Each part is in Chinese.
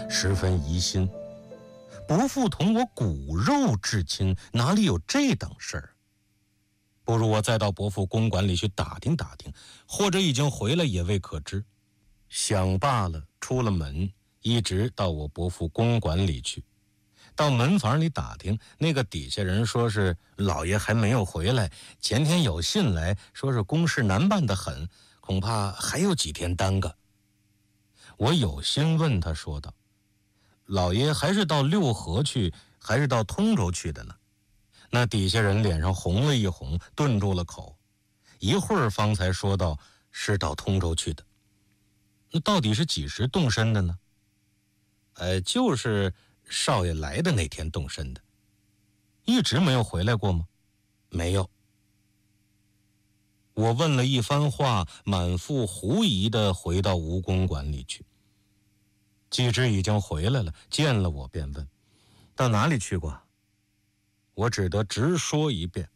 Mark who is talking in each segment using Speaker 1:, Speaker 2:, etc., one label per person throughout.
Speaker 1: 十分疑心。伯父同我骨肉至亲，哪里有这等事儿？不如我再到伯父公馆里去打听打听，或者已经回来也未可知。想罢了，出了门，一直到我伯父公馆里去。到门房里打听，那个底下人说是老爷还没有回来，前天有信来，说是公事难办得很，恐怕还有几天耽搁。我有心问他说道：老爷还是到六合去，还是到通州去的呢？那底下人脸上红了一红，顿住了口，一会儿方才说道：是到通州去的。那到底是几时动身的呢？就是少爷来的那天动身的。一直没有回来过吗？没有。我问了一番话，满腹狐疑地回到吴公馆里去。季之已经回来了，见了我便问：到哪里去过？我只得直说一遍。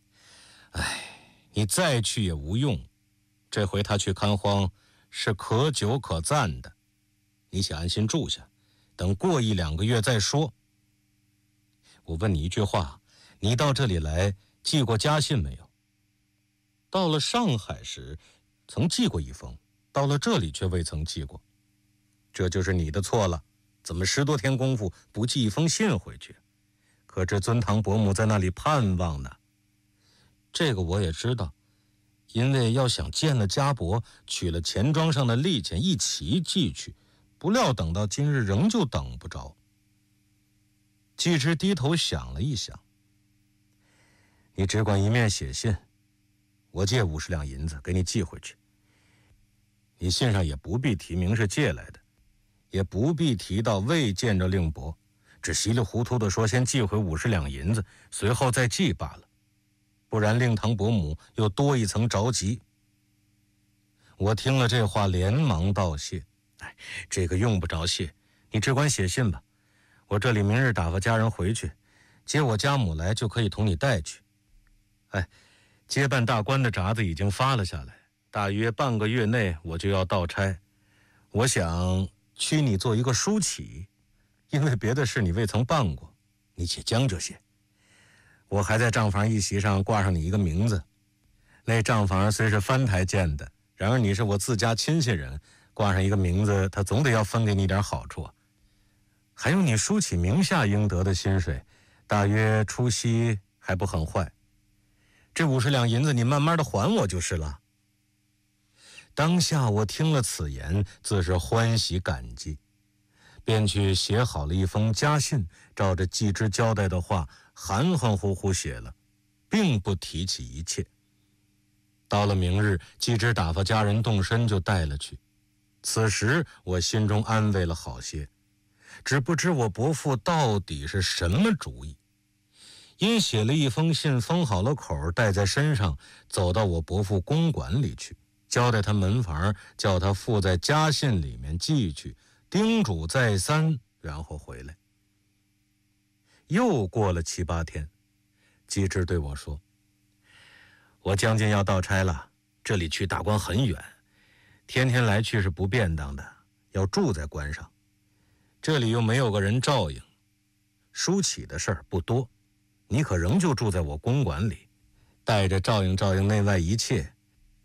Speaker 1: 你再去也无用，这回他去看荒是可久可赞的，你且安心住下，等过1-2个月再说。我问你一句话，你到这里来寄过家信没有？到了上海时曾寄过一封，到了这里却未曾寄过。这就是你的错了，怎么10多天功夫不寄一封信回去？可知尊堂伯母在那里盼望呢？这个我也知道，因为要想见了家伯，取了钱庄上的利钱一起寄去，不料等到今日仍旧等不着。季之低头想了一想：你只管一面写信，我借50两银子给你寄回去。你信上也不必提明是借来的，也不必提到未见着令伯，只稀里糊涂地说先寄回50两银子，随后再寄罢了，不然令堂伯母又多一层着急。我听了这话连忙道谢：这个用不着谢，你只管写信吧，我这里明日打发家人回去，接我家母来就可以同你带去。接办大官的札子已经发了下来，大约半个月内我就要到差。我想屈你做一个书起，因为别的事你未曾办过，你且将这些。我还在账房一席上挂上你一个名字，那账房虽是翻台建的，然而你是我自家亲戚人，挂上一个名字，他总得要分给你点好处啊。还有你书起名下应得的薪水，大约出息还不很坏。这50两银子你慢慢的还我就是了。当下我听了此言，自是欢喜感激，便去写好了一封家信，照着季之交代的话含含糊糊写了，并不提起一切。到了明日，季之打发家人动身就带了去。此时我心中安慰了好些，只不知我伯父到底是什么主意。因写了一封信，封好了口，带在身上，走到我伯父公馆里去，交代他门房，叫他附在家信里面寄去，叮嘱再三，然后回来。又过了7、8天，季之对我说：我将近要到差了，这里去大关很远，天天来去是不便当的，要住在关上，这里又没有个人照应，书起的事儿不多，你可仍旧住在我公馆里，带着照应照应内外一切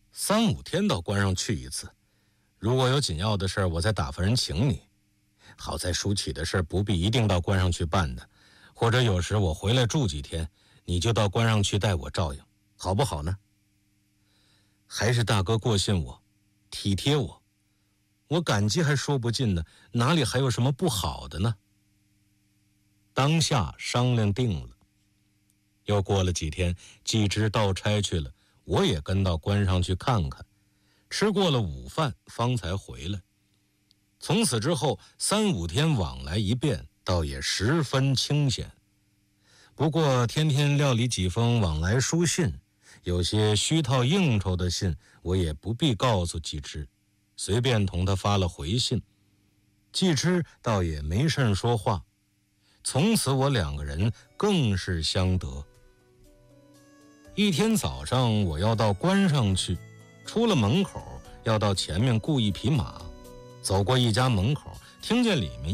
Speaker 1: ，3、5天到关上去一次。如果有紧要的事儿，我再打发人请你。好在书起的事儿不必一定到关上去办的，或者有时我回来住几天，你就到关上去带我照应，好不好呢？还是大哥过信我，体贴我，我感激还说不尽呢，哪里还有什么不好的呢？当下商量定了。又过了几天，季之到差去了，我也跟到关上去看看，吃过了午饭方才回来。从此之后3、5天往来一遍，倒也十分清闲。不过天天料理几封往来书信，有些虚套应酬的信，我也不必告诉季之，随便同他发了回信。季之倒也没甚说话，从此我2个人更是相得。一天早上我要到关上去，出了门口要到前面雇一匹马，走过一家门口，听见里面